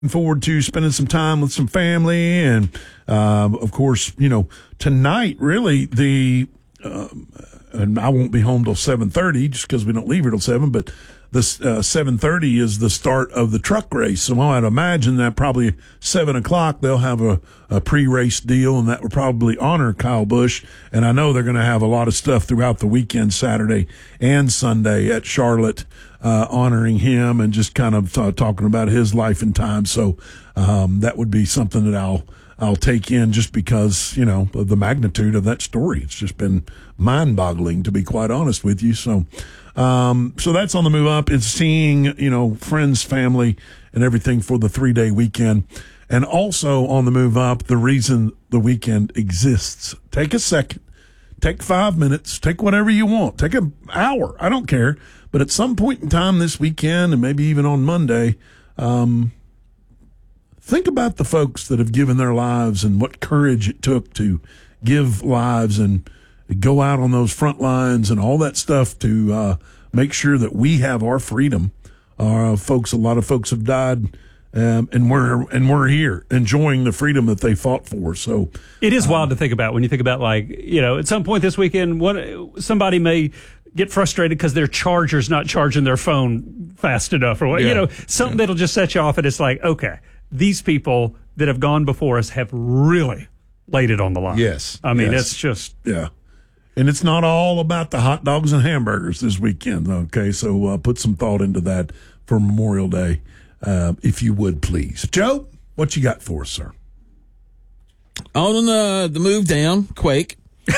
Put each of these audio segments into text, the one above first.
forward to spending some time with some family. And, of course, tonight, really, and I won't be home till 7:30 just because we don't leave here till 7, but this 7:30 is the start of the truck race. So I'd imagine that probably 7 o'clock they'll have a pre-race deal, and that would probably honor Kyle Busch. And I know they're going to have a lot of stuff throughout the weekend, Saturday and Sunday at Charlotte, honoring him and just kind of talking about his life and time. So that would be something that I'll take in just because, of the magnitude of that story. It's just been mind-boggling, to be quite honest with you. So that's on the move up. It's seeing, friends, family, and everything for the 3-day weekend. And also on the move up, the reason the weekend exists. Take a second. Take 5 minutes. Take whatever you want. Take an hour. I don't care. But at some point in time this weekend, and maybe even on Monday, think about the folks that have given their lives and what courage it took to give lives and go out on those front lines and all that stuff to make sure that we have our freedom. A lot of folks have died, and we're here enjoying the freedom that they fought for. So it is wild to think about when you think about, at some point this weekend, somebody may get frustrated because their charger's not charging their phone fast enough, or something that'll just set you off. And it's like, okay, these people that have gone before us have really laid it on the line. Yes. I mean, it's just... Yeah. And it's not all about the hot dogs and hamburgers this weekend, okay? So put some thought into that for Memorial Day, if you would, please. Joe, what you got for us, sir? On the move down, Quake.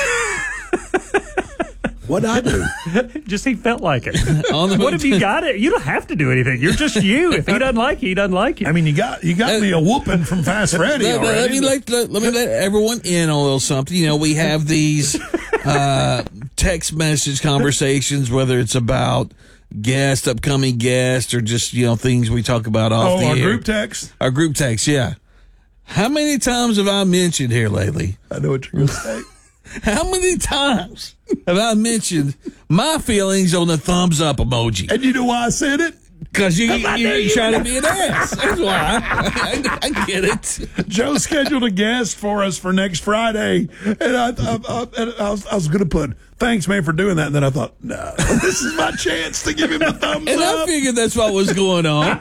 What'd I do? Just he felt like it. What if you got it? You don't have to do anything. You're just you. If he doesn't like you, he doesn't like you. I mean, you got me a whooping from Fast Freddy already. Let me let everyone in on a little something. We have these text message conversations, whether it's about upcoming guests, or just things we talk about off the air. Group text? Our group text, yeah. How many times have I mentioned here lately? I know what you're going to say. How many times have I mentioned my feelings on the thumbs up emoji? And you know why I said it? Because you're trying to be an ass. That's why. I get it. Joe scheduled a guest for us for next Friday, and I was going to put, thanks, man, for doing that. And then I thought, no, this is my chance to give him the thumbs and up. I figured that's what was going on.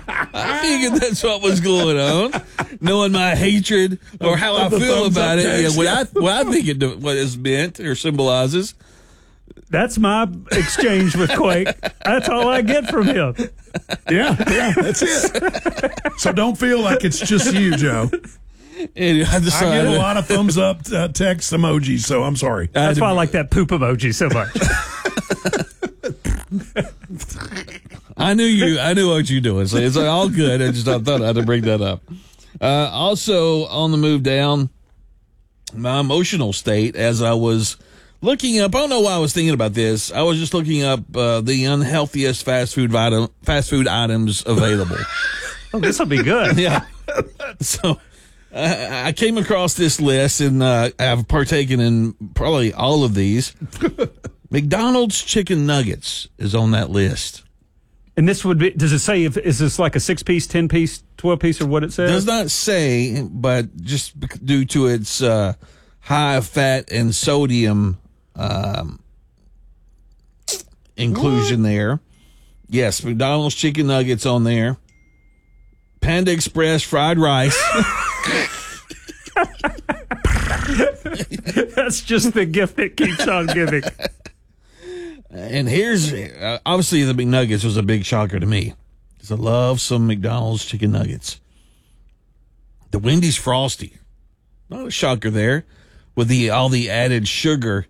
Knowing my hatred or how I feel about it, what I think what it's meant or symbolizes. That's my exchange with Quake. That's all I get from him. Yeah, that's it. So don't feel like it's just you, Joe. Anyway, I get a lot of thumbs up text emojis, so I'm sorry. That's why I like that poop emoji so much. I knew what you're doing, so it's all good. I thought I had to bring that up. Also, on the move down, my emotional state as I was looking up, I don't know why I was thinking about this. I was just looking up the unhealthiest fast food items available. Oh, this will be good. Yeah. So I came across this list, and I've partaken in probably all of these. McDonald's chicken nuggets is on that list. And this would be, does it say, is this like a 6-piece, 10-piece, 12-piece, or what it says? Does not say, but just due to its high fat and sodium inclusion there. Yes, McDonald's chicken nuggets on there. Panda Express fried rice. That's just the gift that keeps on giving. And here's, obviously the McNuggets was a big shocker to me, because I love some McDonald's chicken nuggets. The Wendy's Frosty, not a shocker there, with all the added sugar.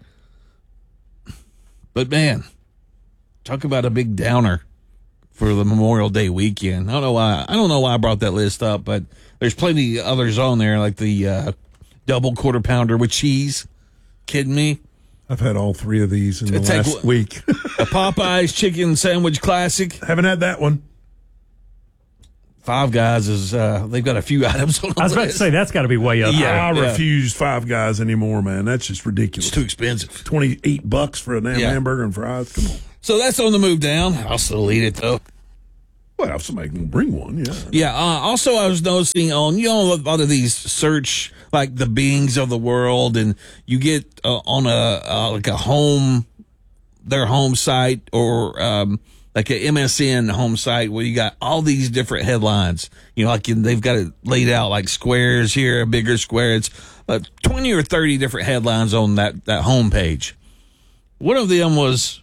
But man, talk about a big downer for the Memorial Day weekend. I don't know why I brought that list up, but there's plenty of others on there, like the double quarter pounder with cheese. Kidding me? I've had all three of these in the last week. A Popeyes chicken sandwich classic. Haven't had that one. Five Guys is they've got a few items on the list. I was about to say that's got to be way up. Yeah, I refuse Five Guys anymore, man. That's just ridiculous. It's too expensive. $28 for a damn hamburger and fries. Come on. So that's on the move down. I'll still eat it though. Well, if somebody can bring one, yeah. Yeah. Also, I was noticing on a lot of these search like the Bings of the world, and you get on like a home, their home site, or like a MSN home site where you got all these different headlines. Like they've got it laid out like squares here, a bigger square. It's 20 or 30 different headlines on that home page. One of them was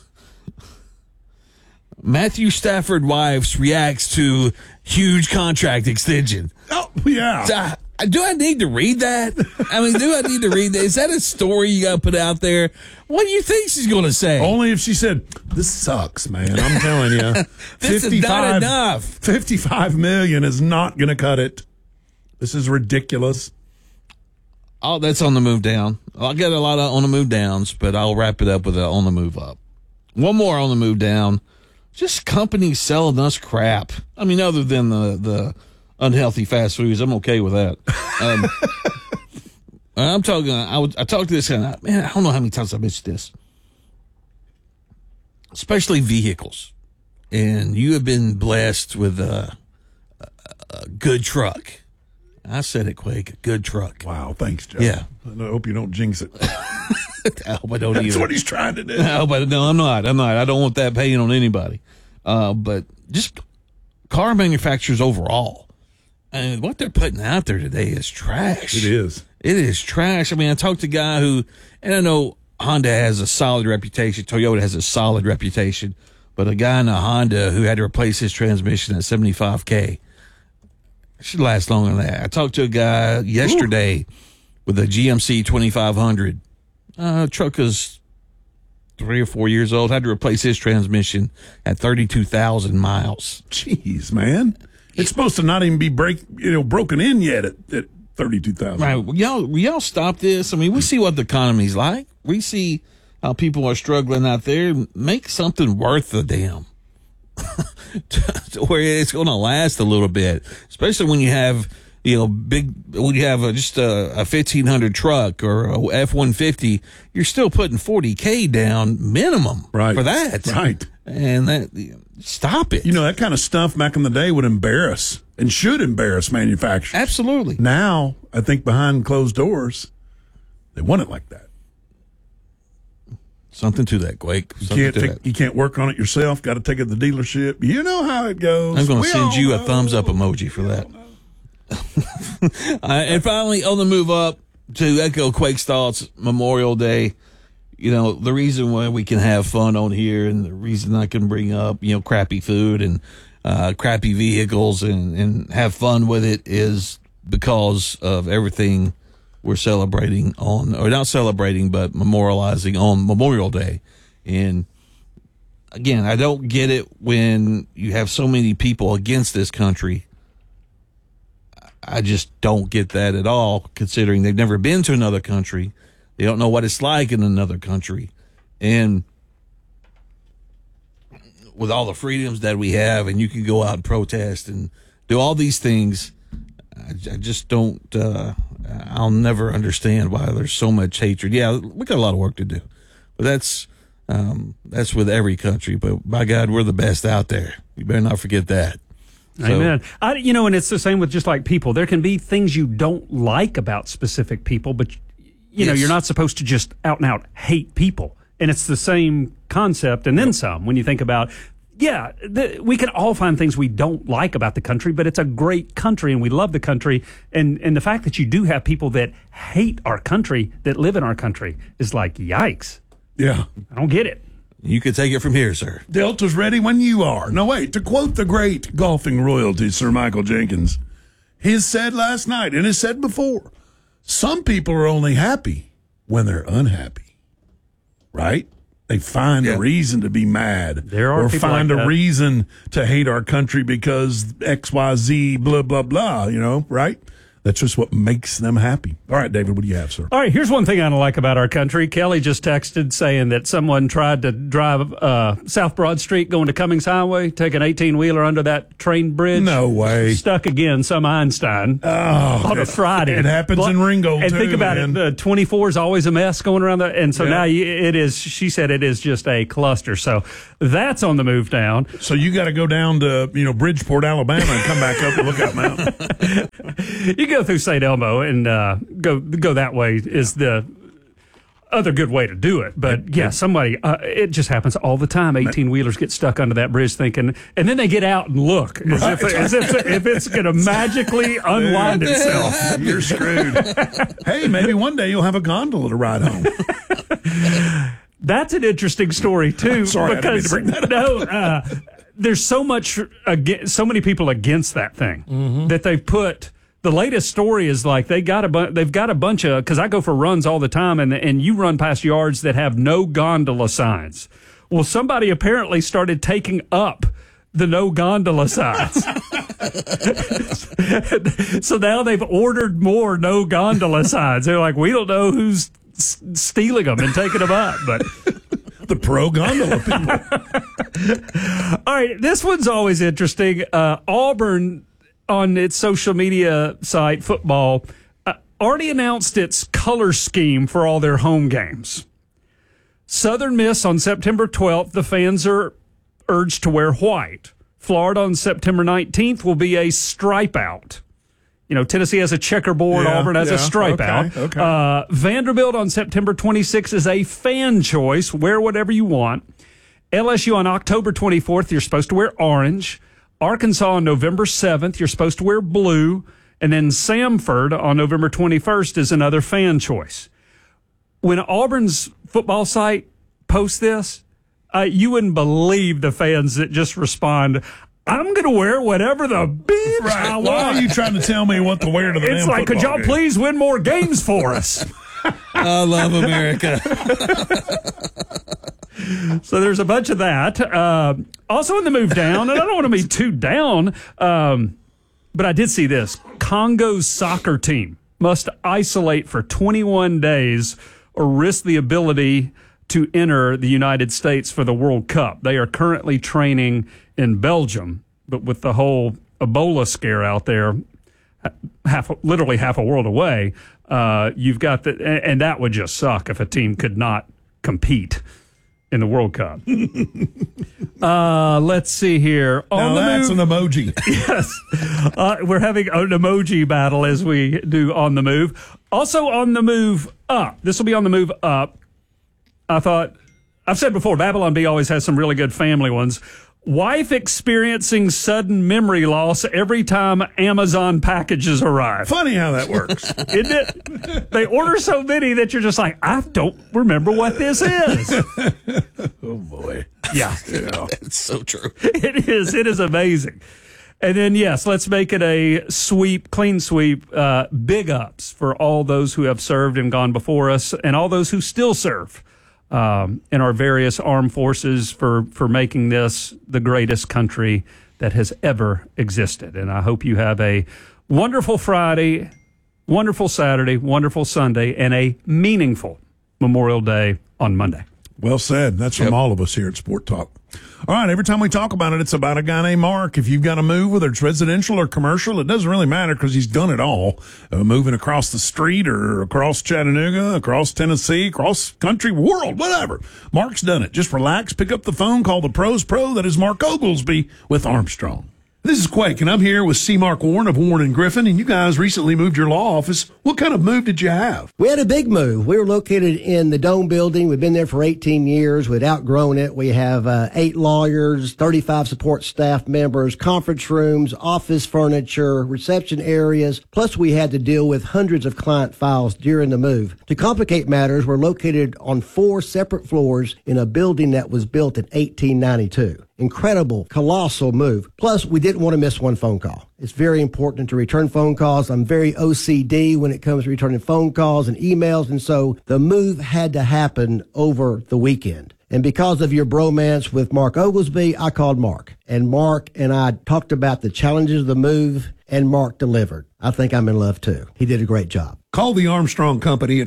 Matthew Stafford wives reacts to huge contract extension. Oh, yeah. Do I need to read that? I mean, do I need to read that? Is that a story you got to put out there? What do you think she's going to say? Only if she said, "This sucks, man. I'm telling you, this is not enough. $55 million is not going to cut it. This is ridiculous." Oh, that's on the move down. I'll get a lot of on the move downs, but I'll wrap it up with on the move up. One more on the move down. Just companies selling us crap. I mean, other than the unhealthy fast foods, I'm okay with that. I'm talking. I talked to this guy. Man, I don't know how many times I mentioned this. Especially vehicles, and you have been blessed with a good truck. I said it, Quake. A good truck. Wow, thanks, Joe. Yeah. I hope you don't jinx it. I hope I don't That's either. what he's trying to do. No, I'm not. I don't want that paying on anybody. But just car manufacturers overall. And what they're putting out there today is trash. It is. It is trash. I mean, I talked to a guy who, and I know Honda has a solid reputation. Toyota has a solid reputation. But a guy in a Honda who had to replace his transmission at $75,000. It should last longer than that. I talked to a guy yesterday with a GMC 2500. Truck is 3 or 4 years old. Had to replace his transmission at 32,000 miles. Jeez, man. It's supposed to not even be broken in yet at 32,000. Right. Will y'all stop this? I mean, we see what the economy's like. We see how people are struggling out there. Make something worth the damn. To where it's going to last a little bit, especially when you have just a 1,500 truck or a F-150, you're still putting $40,000 down minimum for that. Right. And stop it. That kind of stuff back in the day would embarrass and should embarrass manufacturers. Absolutely. Now, I think behind closed doors, they want it like that. Something to that, Quake. You can't work on it yourself. Got to take it to the dealership. You know how it goes. I'm going to send you a thumbs up emoji for that. And finally, on the move up, to echo Quake's thoughts, Memorial Day, the reason why we can have fun on here and the reason I can bring up, crappy food and crappy vehicles and have fun with it is because of everything we're celebrating on, or not celebrating, but memorializing on Memorial Day. And again, I don't get it when you have so many people against this country. I just don't get that at all, considering they've never been to another country. They don't know what it's like in another country. And with all the freedoms that we have, and you can go out and protest and do all these things, I just don't, I'll never understand why there's so much hatred. Yeah, we got a lot of work to do, but that's with every country. But by God, we're the best out there. You better not forget that. Amen. And it's the same with just like people. There can be things you don't like about specific people, but you're not supposed to just out and out hate people. And it's the same concept and then some when you think about, we can all find things we don't like about the country, but it's a great country and we love the country. And the fact that you do have people that hate our country, that live in our country, is like, yikes. Yeah. I don't get it. You can take it from here, sir. Delta's ready when you are. No, wait, to quote the great golfing royalty, Sir Michael Jenkins, he said last night and has said before, some people are only happy when they're unhappy. Right? They find a reason to be mad. There are or people find like a that. reason to hate our country because XYZ, blah, blah, blah, right? That's just what makes them happy. All right, David, what do you have, sir? All right, here's one thing I don't like about our country. Kelly just texted saying that someone tried to drive South Broad Street going to Cummings Highway, take an 18-wheeler under that train bridge. No way. Stuck again, some Einstein on a Friday. It happens in Ringgold, and too, think about man. it, 24 is always a mess going around there. And so now it is, she said it is just a cluster. So that's on the move down. So you got to go down to, Bridgeport, Alabama and come back up to Lookout Mountain. You go through St. Elmo and go that way is the other good way to do it. But somebody, it just happens all the time. 18-wheelers get stuck under that bridge thinking, and then they get out and look as if it's going to magically unwind itself. You're screwed. Hey, maybe one day you'll have a gondola to ride home. That's an interesting story too. Sorry, because I didn't mean to bring that up. There's so many people against that thing that they've put. The latest story is like they've got a bunch of, because I go for runs all the time, and you run past yards that have no gondola signs. Well, somebody apparently started taking up the no gondola signs. So now they've ordered more no gondola signs. They're like, we don't know who's stealing them and taking them up, but the pro gondola people. All right, this one's always interesting. Auburn, on its social media site, football, already announced its color scheme for all their home games. Southern Miss on September 12th, the fans are urged to wear white. Florida on September 19th will be a stripe out. Tennessee has a checkerboard, Auburn has a stripe out. Okay. Vanderbilt on September 26th is a fan choice. Wear whatever you want. LSU on October 24th, you're supposed to wear orange. Arkansas on November 7th, you're supposed to wear blue. And then Samford on November 21st is another fan choice. When Auburn's football site posts this, you wouldn't believe the fans that just respond, I'm going to wear whatever the bitch I want. Why are you trying to tell me what to wear to the It's like, could y'all please win more games for us? I love America. So there's a bunch of that. Also in the move down, and I don't want to be too down, but I did see this. Congo's soccer team must isolate for 21 days or risk the ability to enter the United States for the World Cup. They are currently training in Belgium, but with the whole Ebola scare out there, literally half a world away, you've got and that would just suck if a team could not compete in the World Cup. Let's see here. That's an emoji. Yes. We're having an emoji battle as we do On the Move. Also on the move up. This will be on the move up. I've said before, Babylon Bee always has some really good family ones. Wife experiencing sudden memory loss every time Amazon packages arrive. Funny how that works. Isn't it? They order so many that you're just like, I don't remember what this is. Oh, boy. Yeah. That's so true. It is. It is amazing. And then, yes, let's make it a clean sweep. Big ups for all those who have served and gone before us and all those who still serve in our various armed forces for making this the greatest country that has ever existed. And I hope you have a wonderful Friday, wonderful Saturday, wonderful Sunday, and a meaningful Memorial Day on Monday. Well said. That's from all of us here at Sport Talk. All right, every time we talk about it, it's about a guy named Mark. If you've got to move, whether it's residential or commercial, it doesn't really matter because he's done it all. Moving across the street or across Chattanooga, across Tennessee, across country, world, whatever. Mark's done it. Just relax, pick up the phone, call the pros pro. That is Mark Oglesby with Armstrong. This is Quake, and I'm here with C. Mark Warren of Warren & Griffin, and you guys recently moved your law office. What kind of move did you have? We had a big move. We were located in the Dome building. We've been there for 18 years. We'd outgrown it. We have 8 lawyers, 35 support staff members, conference rooms, office furniture, reception areas. Plus, we had to deal with hundreds of client files during the move. To complicate matters, we're located on 4 separate floors in a building that was built in 1892. Incredible, colossal move. Plus, we didn't want to miss one phone call. It's very important to return phone calls. I'm very OCD when it comes to returning phone calls and emails, and so the move had to happen over the weekend. And because of your bromance with Mark Oglesby, I called Mark. And Mark and I talked about the challenges of the move, and Mark delivered. I think I'm in love, too. He did a great job. Call the Armstrong Company at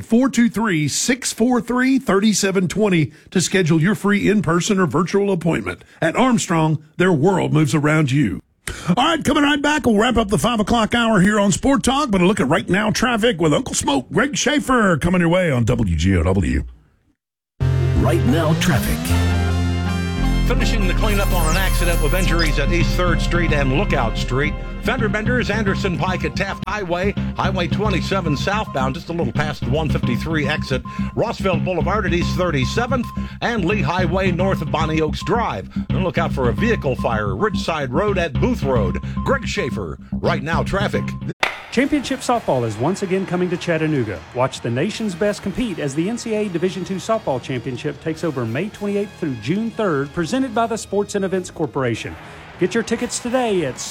423-643-3720 to schedule your free in-person or virtual appointment. At Armstrong, their world moves around you. All right, coming right back, we'll wrap up the 5 o'clock hour here on Sport Talk, but a look at right now traffic with Uncle Smoke, Greg Schaefer, coming your way on WGOW. Right now traffic. Finishing the cleanup on an accident with injuries at East 3rd Street and Lookout Street. Fender benders, Anderson Pike at Taft Highway, Highway 27 southbound, just a little past the 153 exit, Rossville Boulevard at East 37th, and Lee Highway north of Bonnie Oaks Drive. And look out for a vehicle fire, Ridgeside Road at Booth Road. Greg Schaefer, right now traffic. Championship softball is once again coming to Chattanooga. Watch the nation's best compete as the NCAA Division II Softball Championship takes over May 28th through June 3rd, presented by the Sports and Events Corporation. Get your tickets today at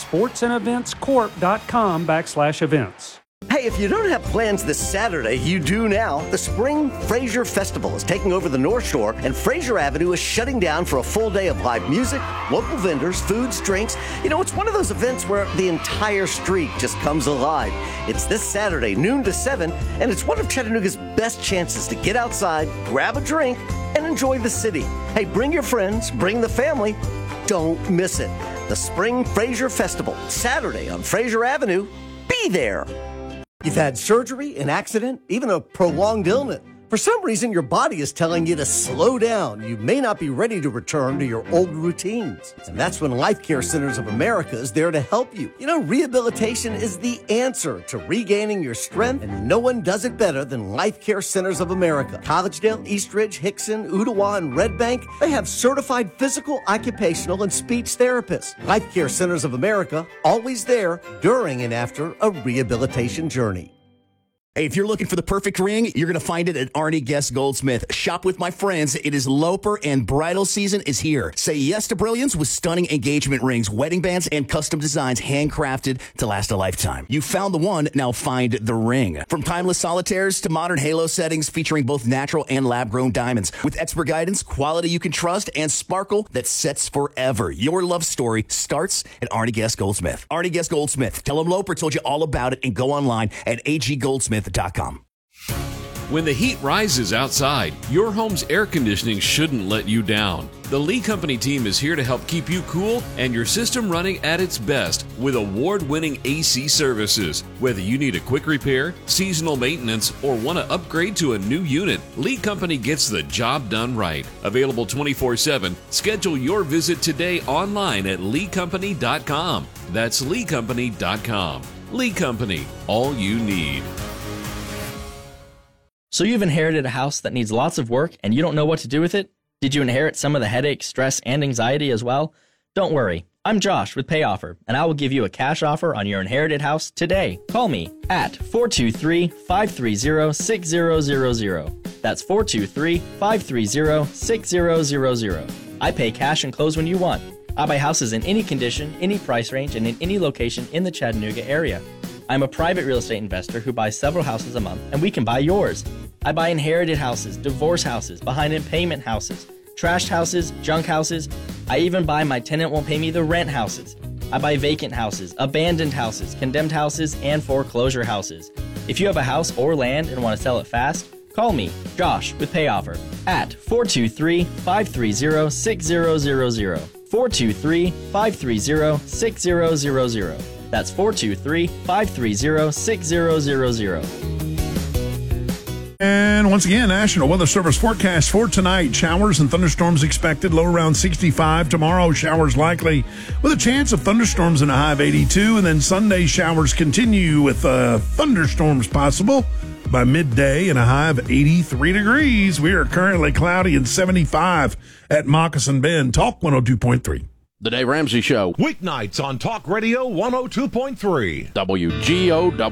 sportsandeventscorp.com/events. Hey, if you don't have plans this Saturday, you do now. The Spring Fraser Festival is taking over the North Shore, and Fraser Avenue is shutting down for a full day of live music, local vendors, foods, drinks. You know, it's one of those events where the entire street just comes alive. It's this Saturday, noon to 7, and it's one of Chattanooga's best chances to get outside, grab a drink, and enjoy the city. Hey, bring your friends, bring the family. Don't miss it. The Spring Fraser Festival, Saturday on Fraser Avenue. Be there. You've had surgery, an accident, even a prolonged illness. For some reason, your body is telling you to slow down. You may not be ready to return to your old routines. And that's when Life Care Centers of America is there to help you. You know, rehabilitation is the answer to regaining your strength, and no one does it better than Life Care Centers of America. Collegedale, Eastridge, Hickson, Ottawa, and Red Bank, they have certified physical, occupational, and speech therapists. Life Care Centers of America, always there during and after a rehabilitation journey. Hey, if you're looking for the perfect ring, you're going to find it at Arnie Guest Goldsmith. Shop with my friends. It is Loper and bridal season is here. Say yes to brilliance with stunning engagement rings, wedding bands, and custom designs handcrafted to last a lifetime. You found the one, now find the ring. From timeless solitaires to modern halo settings featuring both natural and lab-grown diamonds. With expert guidance, quality you can trust, and sparkle that sets forever. Your love story starts at Arnie Guest Goldsmith. Arnie Guest Goldsmith. Tell them Loper told you all about it and go online at aggoldsmith.com. When the heat rises outside, your home's air conditioning shouldn't let you down. The Lee Company team is here to help keep you cool and your system running at its best with award-winning AC services. Whether you need a quick repair, seasonal maintenance, or want to upgrade to a new unit, Lee Company gets the job done right. Available 24/7. Schedule your visit today online at leecompany.com. That's leecompany.com. Lee Company, all you need. So you've inherited a house that needs lots of work and you don't know what to do with it? Did you inherit some of the headache, stress, and anxiety as well? Don't worry. I'm Josh with PayOffer, and I will give you a cash offer on your inherited house today. Call me at 423-530-6000. That's 423-530-6000. I pay cash and close when you want. I buy houses in any condition, any price range, and in any location in the Chattanooga area. I'm a private real estate investor who buys several houses a month, and we can buy yours. I buy inherited houses, divorce houses, behind-in-payment houses, trashed houses, junk houses. I even buy my tenant won't pay me the rent houses. I buy vacant houses, abandoned houses, condemned houses, and foreclosure houses. If you have a house or land and want to sell it fast, call me, Josh, with PayOffer at 423-530-6000. 423-530-6000. That's 423-530-6000. And once again, National Weather Service forecast for tonight. Showers and thunderstorms expected, low around 65. Tomorrow, showers likely with a chance of thunderstorms and a high of 82. And then Sunday, showers continue with thunderstorms possible by midday and a high of 83 degrees. We are currently cloudy and 75 at Moccasin Bend. Talk 102.3. The Dave Ramsey Show. Weeknights on Talk Radio 102.3. WGOW.